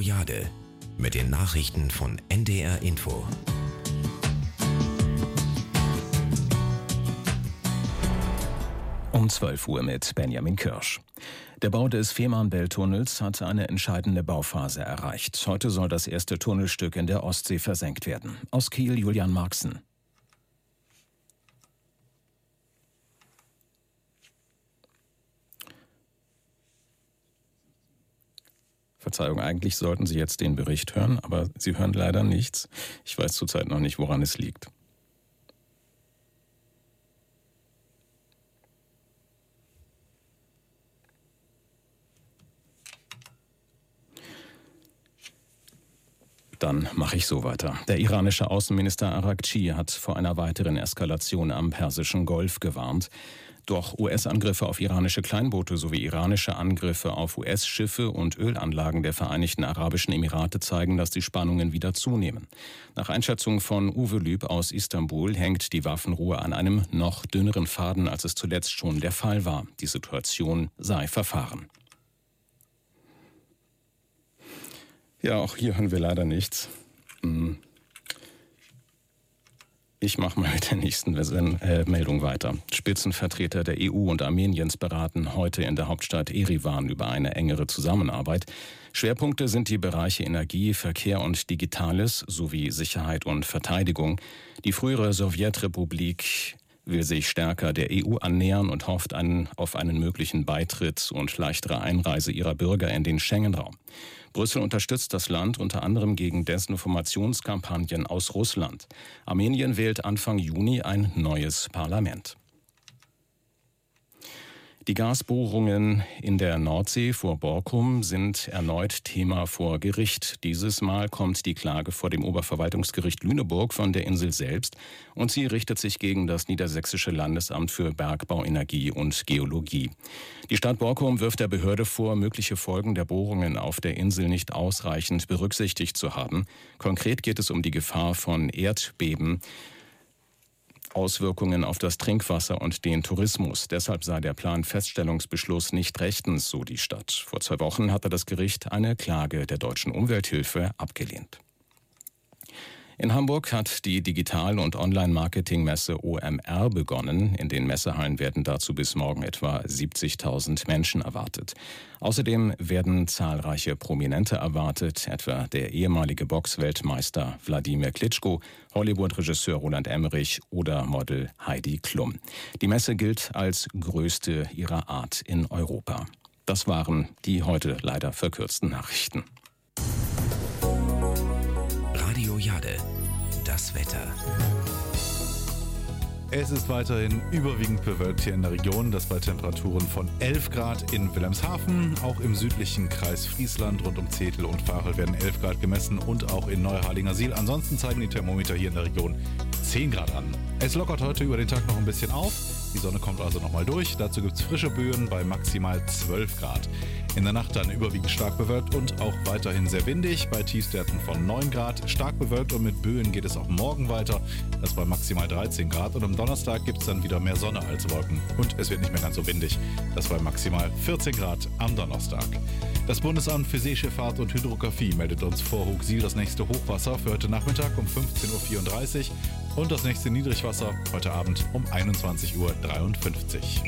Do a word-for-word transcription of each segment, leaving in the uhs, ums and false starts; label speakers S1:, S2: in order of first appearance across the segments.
S1: Jade mit den Nachrichten von N D R Info.
S2: Um zwölf Uhr mit Benjamin Kirsch. Der Bau des Fehmarnbelt-Tunnels hat eine entscheidende Bauphase erreicht. Heute soll das erste Tunnelstück in der Ostsee versenkt werden. Aus Kiel Julian Marxen. Verzeihung, eigentlich sollten Sie jetzt den Bericht hören, aber Sie hören leider nichts. Ich weiß zurzeit noch nicht, woran es liegt. Dann mache ich so weiter. Der iranische Außenminister Araghchi hat vor einer weiteren Eskalation am Persischen Golf gewarnt. Doch U S-Angriffe auf iranische Kleinboote sowie iranische Angriffe auf U S-Schiffe und Ölanlagen der Vereinigten Arabischen Emirate zeigen, dass die Spannungen wieder zunehmen. Nach Einschätzung von Uwe Lüb aus Istanbul hängt die Waffenruhe an einem noch dünneren Faden, als es zuletzt schon der Fall war. Die Situation sei verfahren. Ja, auch hier hören wir leider nichts. Ich mache mal mit der nächsten äh, Meldung weiter. Spitzenvertreter der E U und Armeniens beraten heute in der Hauptstadt Erivan über eine engere Zusammenarbeit. Schwerpunkte sind die Bereiche Energie, Verkehr und Digitales sowie Sicherheit und Verteidigung. Die frühere Sowjetrepublik will sich stärker der E U annähern und hofft einen, auf einen möglichen Beitritt und leichtere Einreise ihrer Bürger in den Schengen-Raum. Brüssel unterstützt das Land unter anderem gegen Desinformationskampagnen aus Russland. Armenien wählt Anfang Juni ein neues Parlament. Die Gasbohrungen in der Nordsee vor Borkum sind erneut Thema vor Gericht. Dieses Mal kommt die Klage vor dem Oberverwaltungsgericht Lüneburg von der Insel selbst und sie richtet sich gegen das Niedersächsische Landesamt für Bergbau, Energie und Geologie. Die Stadt Borkum wirft der Behörde vor, mögliche Folgen der Bohrungen auf der Insel nicht ausreichend berücksichtigt zu haben. Konkret geht es um die Gefahr von Erdbeben, Auswirkungen auf das Trinkwasser und den Tourismus. Deshalb sei der Planfeststellungsbeschluss nicht rechtens, so die Stadt. Vor zwei Wochen hatte das Gericht eine Klage der Deutschen Umwelthilfe abgelehnt. In Hamburg hat die Digital- und Online-Marketing-Messe O M R begonnen. In den Messehallen werden dazu bis morgen etwa siebzigtausend Menschen erwartet. Außerdem werden zahlreiche Prominente erwartet, etwa der ehemalige Boxweltmeister Wladimir Klitschko, Hollywood-Regisseur Roland Emmerich oder Model Heidi Klum. Die Messe gilt als größte ihrer Art in Europa. Das waren die heute leider verkürzten Nachrichten.
S1: Radio Jade, das Wetter.
S3: Es ist weiterhin überwiegend bewölkt hier in der Region, das bei Temperaturen von elf Grad in Wilhelmshaven. Auch im südlichen Kreis Friesland rund um Zetel und Varel werden elf Grad gemessen und auch in Neuharlingersiel. Ansonsten zeigen die Thermometer hier in der Region zehn Grad an. Es lockert heute über den Tag noch ein bisschen auf. Die Sonne kommt also nochmal durch. Dazu gibt es frische Böen bei maximal zwölf Grad. In der Nacht dann überwiegend stark bewölkt und auch weiterhin sehr windig bei Tiefstwerten von neun Grad. Stark bewölkt und mit Böen geht es auch morgen weiter. Das bei maximal dreizehn Grad. Und am Donnerstag gibt es dann wieder mehr Sonne als Wolken. Und es wird nicht mehr ganz so windig. Das bei maximal vierzehn Grad am Donnerstag. Das Bundesamt für Seeschifffahrt und Hydrographie meldet uns vor Hooghsiel das nächste Hochwasser für heute Nachmittag um fünfzehn Uhr vierunddreißig und das nächste Niedrigwasser heute Abend um einundzwanzig Uhr dreiundfünfzig.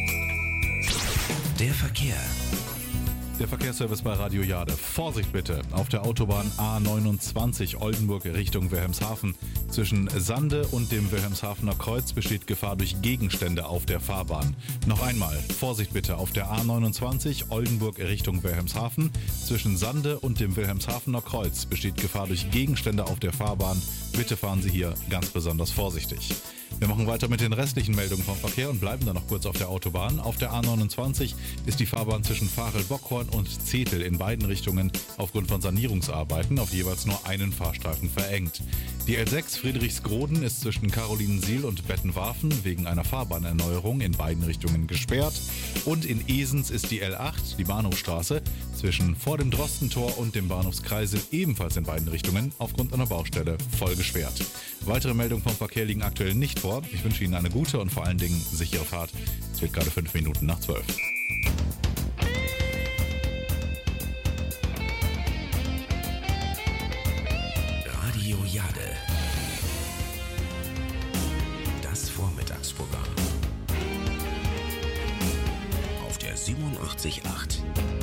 S1: Der Verkehr.
S3: Der Verkehrsservice bei Radio Jade. Vorsicht bitte! Auf der Autobahn A neunundzwanzig Oldenburg Richtung Wilhelmshaven. Zwischen Sande und dem Wilhelmshavener Kreuz besteht Gefahr durch Gegenstände auf der Fahrbahn. Noch einmal, Vorsicht bitte! Auf der A neunundzwanzig Oldenburg Richtung Wilhelmshaven. Zwischen Sande und dem Wilhelmshavener Kreuz besteht Gefahr durch Gegenstände auf der Fahrbahn. Bitte fahren Sie hier ganz besonders vorsichtig. Wir machen weiter mit den restlichen Meldungen vom Verkehr und bleiben dann noch kurz auf der Autobahn. Auf der A neunundzwanzig ist die Fahrbahn zwischen Varel-Bockhorn und Zetel in beiden Richtungen aufgrund von Sanierungsarbeiten auf jeweils nur einen Fahrstreifen verengt. Die L sechs Friedrichsgroden ist zwischen Carolinensiel und Bettenwarfen wegen einer Fahrbahnerneuerung in beiden Richtungen gesperrt. Und in Esens ist die L acht, die Bahnhofstraße, zwischen vor dem Drostentor und dem Bahnhofskreisel ebenfalls in beiden Richtungen aufgrund einer Baustelle voll gesperrt. Weitere Meldungen vom Verkehr liegen aktuell nicht vor. Ich wünsche Ihnen eine gute und vor allen Dingen sichere Fahrt. Es wird gerade fünf Minuten nach zwölf.
S1: Mittagsprogramm. Auf der siebenundachtzig Komma acht.